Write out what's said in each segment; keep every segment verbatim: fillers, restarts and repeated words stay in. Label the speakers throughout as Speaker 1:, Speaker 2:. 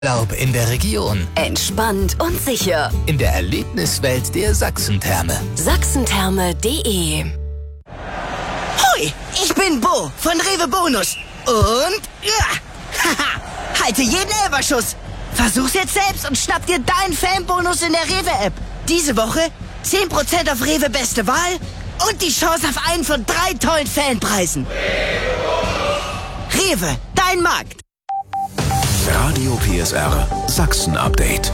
Speaker 1: Urlaub in der Region.
Speaker 2: Entspannt und sicher.
Speaker 1: In der Erlebniswelt der Sachsentherme.
Speaker 2: Sachsentherme punkt de.
Speaker 3: Hoi, ich bin Bo von Rewe Bonus. Und ja, haha, halte jeden Elberschuss. Versuch's jetzt selbst und schnapp dir deinen Fanbonus in der Rewe-App. Diese Woche zehn Prozent auf Rewe Beste Wahl und die Chance auf einen von drei tollen Fanpreisen. Rewe, dein Markt.
Speaker 4: Radio P S R Sachsen Update.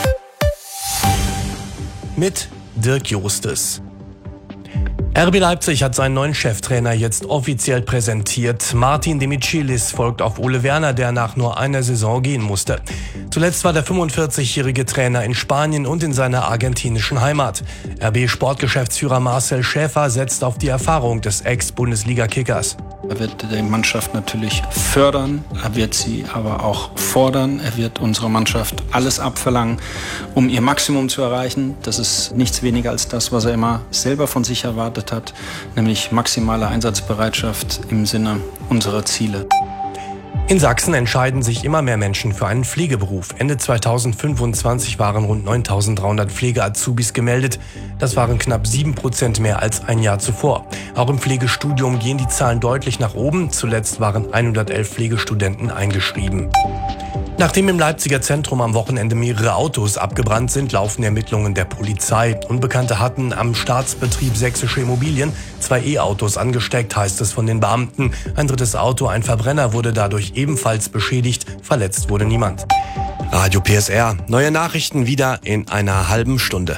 Speaker 5: Mit Dirk Jostes. R B Leipzig hat seinen neuen Cheftrainer jetzt offiziell präsentiert. Martin Demichelis folgt auf Ole Werner, der nach nur einer Saison gehen musste. Zuletzt war der fünfundvierzigjährige Trainer in Spanien und in seiner argentinischen Heimat. R B-Sportgeschäftsführer Marcel Schäfer setzt auf die Erfahrung des Ex-Bundesliga-Kickers.
Speaker 6: Er wird die Mannschaft natürlich fördern, er wird sie aber auch fordern. Er wird unserer Mannschaft alles abverlangen, um ihr Maximum zu erreichen. Das ist nichts weniger als das, was er immer selber von sich erwartet hat, nämlich maximale Einsatzbereitschaft im Sinne unserer Ziele.
Speaker 5: In Sachsen entscheiden sich immer mehr Menschen für einen Pflegeberuf. Ende zweitausendfünfundzwanzig waren rund neuntausenddreihundert Pflege-Azubis gemeldet. Das waren knapp sieben Prozent mehr als ein Jahr zuvor. Auch im Pflegestudium gehen die Zahlen deutlich nach oben. Zuletzt waren hundertelf Pflegestudenten eingeschrieben. Nachdem im Leipziger Zentrum am Wochenende mehrere Autos abgebrannt sind, laufen Ermittlungen der Polizei. Unbekannte hatten am Staatsbetrieb Sächsische Immobilien zwei E-Autos angesteckt, heißt es von den Beamten. Ein drittes Auto, ein Verbrenner, wurde dadurch ebenfalls beschädigt. Verletzt wurde niemand. Radio P S R. Neue Nachrichten wieder in einer halben Stunde.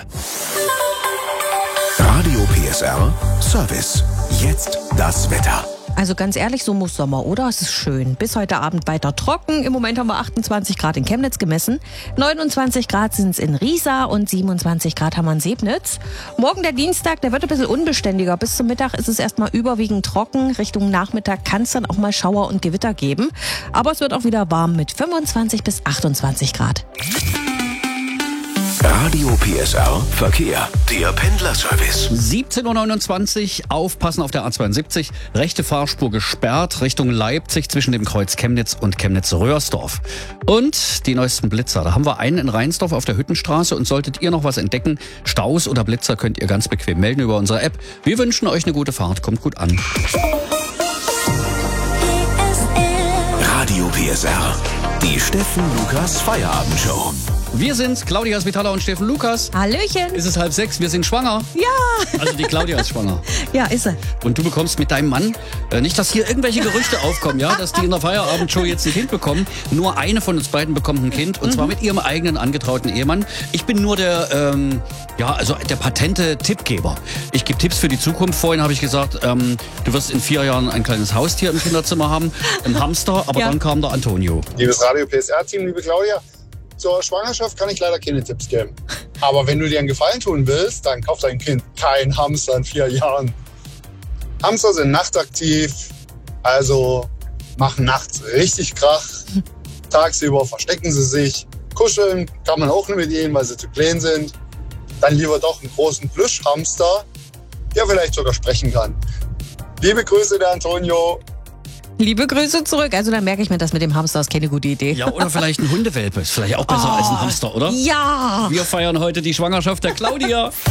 Speaker 4: Radio P S R Service. Jetzt das Wetter.
Speaker 7: Also ganz ehrlich, so muss Sommer, oder? Es ist schön. Bis heute Abend weiter trocken. Im Moment haben wir achtundzwanzig Grad in Chemnitz gemessen. neunundzwanzig Grad sind es in Riesa und siebenundzwanzig Grad haben wir in Sebnitz. Morgen der Dienstag, der wird ein bisschen unbeständiger. Bis zum Mittag ist es erstmal überwiegend trocken. Richtung Nachmittag kann es dann auch mal Schauer und Gewitter geben. Aber es wird auch wieder warm mit fünfundzwanzig bis achtundzwanzig Grad.
Speaker 4: Radio P S R Verkehr. Der Pendlerservice.
Speaker 8: siebzehn Uhr neunundzwanzig, aufpassen auf der A zweiundsiebzig. Rechte Fahrspur gesperrt Richtung Leipzig zwischen dem Kreuz Chemnitz und Chemnitz-Röhrsdorf. Und die neuesten Blitzer. Da haben wir einen in Reinsdorf auf der Hüttenstraße. Und solltet ihr noch was entdecken, Staus oder Blitzer, könnt ihr ganz bequem melden über unsere App. Wir wünschen euch eine gute Fahrt. Kommt gut an.
Speaker 4: Radio P S R. Die Steffen Lukas Feierabendshow.
Speaker 8: Wir sind Claudia Svitala und Steffen Lukas.
Speaker 7: Hallöchen.
Speaker 8: Es ist halb sechs, wir sind schwanger.
Speaker 7: Ja.
Speaker 8: Also die Claudia ist schwanger.
Speaker 7: Ja, ist er.
Speaker 8: Und du bekommst mit deinem Mann, äh, nicht, dass hier irgendwelche Gerüchte aufkommen, ja, dass die in der Feierabendshow jetzt ein Kind bekommen. Nur eine von uns beiden bekommt ein Kind und mhm. zwar mit ihrem eigenen angetrauten Ehemann. Ich bin nur der, ähm, ja, also der patente Tippgeber. Ich gebe Tipps für die Zukunft. Vorhin habe ich gesagt, ähm, du wirst in vier Jahren ein kleines Haustier im Kinderzimmer haben, ein Hamster, aber ja. Dann kam der Antonio.
Speaker 9: Liebes Radio P S R-Team, liebe Claudia, zur Schwangerschaft kann ich leider keine Tipps geben. Aber wenn du dir einen Gefallen tun willst, dann kauf dein Kind kein Hamster in vier Jahren. Hamster sind nachtaktiv, also machen nachts richtig Krach. Tagsüber verstecken sie sich. Kuscheln kann man auch nicht mit ihnen, weil sie zu klein sind. Dann lieber doch einen großen Plüschhamster, der vielleicht sogar sprechen kann. Liebe Grüße, der Antonio.
Speaker 7: Liebe Grüße zurück. Also dann merke ich mir, das mit dem Hamster ist keine gute Idee.
Speaker 8: Ja, oder vielleicht ein Hundewelpe. Ist vielleicht auch besser oh, als ein Hamster, oder?
Speaker 7: Ja.
Speaker 8: Wir feiern heute die Schwangerschaft der Claudia.